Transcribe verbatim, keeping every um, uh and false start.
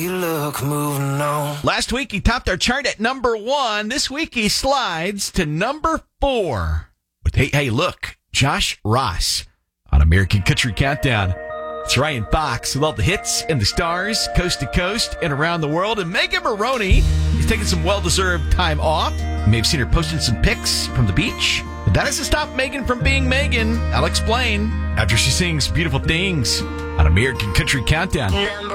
You look moving on. Last week, he topped our chart at number one. This week, he slides to number four. With Hey, Hey, Look, Josh Ross on American Country Countdown. It's Ryan Fox with all the hits and the stars, coast to coast and around the world. And Megan Maroney is taking some well-deserved time off. You may have seen her posting some pics from the beach. But that doesn't stop Megan from being Megan. I'll explain after she sings Beautiful Things on American Country Countdown.